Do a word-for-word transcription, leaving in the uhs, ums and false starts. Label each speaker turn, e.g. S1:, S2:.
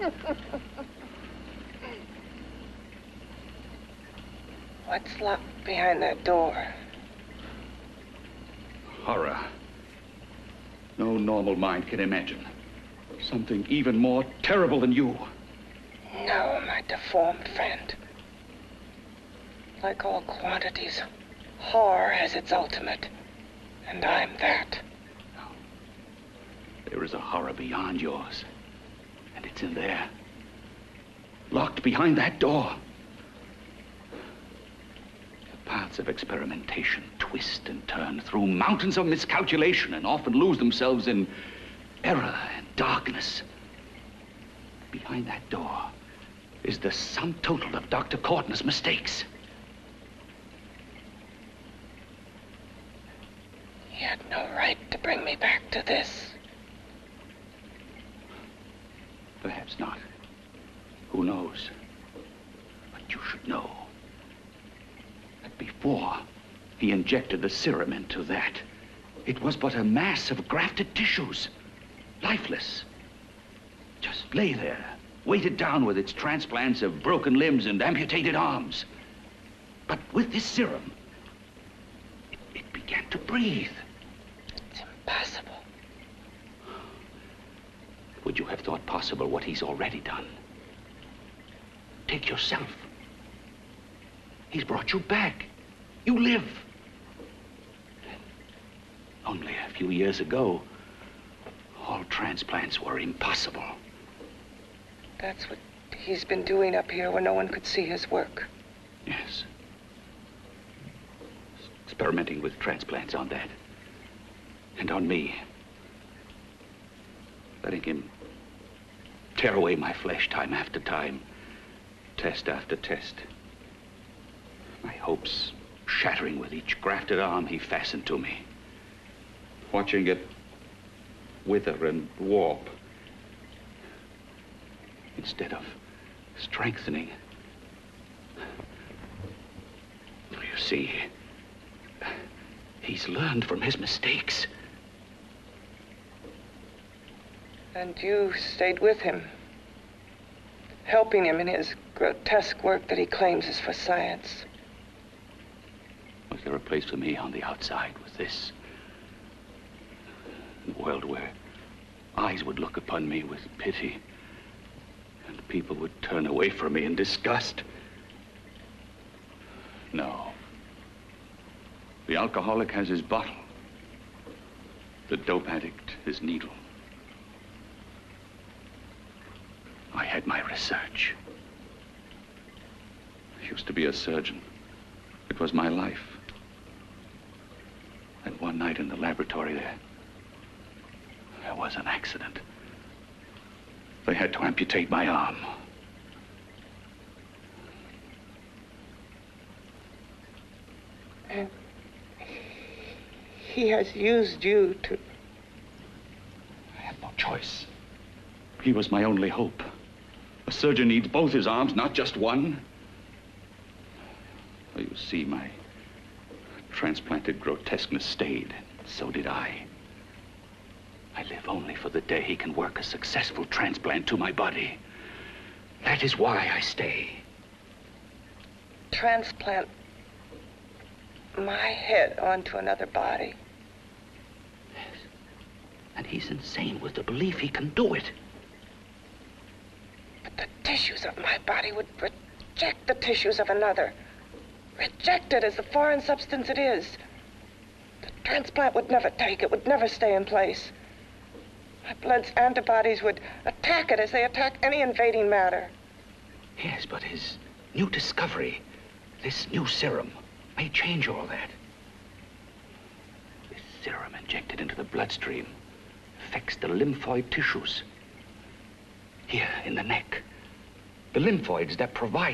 S1: What's locked behind that door?
S2: Horror. No normal mind can imagine. Something even more terrible than you.
S1: No, my deformed friend. Like all quantities, horror has its ultimate. And I'm that.
S2: No. There is a horror beyond yours. And it's in there. Locked behind that door. The paths of experimentation twist and turn through mountains of miscalculation and often lose themselves in error and darkness. Behind that door is the sum total of Doctor Cortna's mistakes.
S1: He had no right to bring me back to this.
S2: Perhaps not. Who knows? But you should know that before he injected the serum into that, it was but a mass of grafted tissues, lifeless. Just lay there, weighted down with its transplants of broken limbs and amputated arms. But with this serum, it, it began to breathe.
S1: It's impossible.
S2: Would you have thought possible what he's already done? Take yourself. He's brought you back. You live. Only a few years ago, all transplants were impossible.
S1: That's what he's been doing up here where no one could see his work.
S2: Yes. Experimenting with transplants on that. And on me. Letting him tear away my flesh time after time, test after test. My hopes shattering with each grafted arm he fastened to me. Watching it wither and warp. Instead of strengthening. You see, he's learned from his mistakes.
S1: And you stayed with him, helping him in his grotesque work that he claims is for science.
S2: Was there a place for me on the outside with this? In a world where eyes would look upon me with pity and people would turn away from me in disgust? No. The alcoholic has his bottle. The dope addict his needle. I had my research. I used to be a surgeon. It was my life. And one night in the laboratory there, there was an accident. They had to amputate my arm.
S1: And he has used you to...
S2: I had no choice. He was my only hope. A surgeon needs both his arms, not just one. Well, you see, my transplanted grotesqueness stayed. So did I. I live only for the day he can work a successful transplant to my body. That is why I stay.
S1: Transplant my head onto another body.
S2: Yes. And he's insane with the belief he can do it.
S1: But the tissues of my body would reject the tissues of another. Reject it as the foreign substance it is. The transplant would never take it, would never stay in place. My blood's antibodies would attack it as they attack any invading matter.
S2: Yes, but his new discovery, this new serum, may change all that. This serum injected into the bloodstream affects the lymphoid tissues. Here, in the neck. The lymphoids that provide